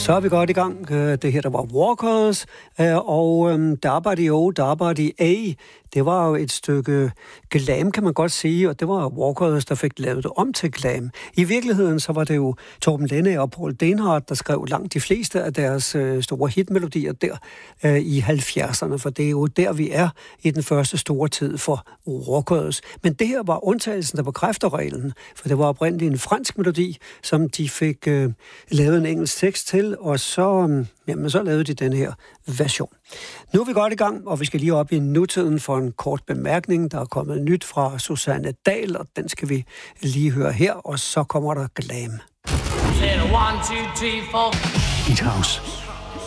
Så er vi godt i gang. Det her, der var Walkers, og Dabba-di-o, A. Det var jo et stykke glam, kan man godt sige, og det var Walkers, der fik lavet det om til glam. I virkeligheden så var det jo Torben Lenne og Paul Denhardt, der skrev langt de fleste af deres store hitmelodier der i 70'erne, for det er jo der, vi er i den første store tid for Walkers. Men det her var undtagelsen, der bekræfter reglen, for det var oprindeligt en fransk melodi, som de fik lavet en engelsk tekst til, og så lavede de den her version. Nu er vi godt i gang, og vi skal lige op i nutiden for en kort bemærkning. Der er kommet nyt fra Susanne Dahl, og den skal vi lige høre her, og så kommer der glam. Eat House.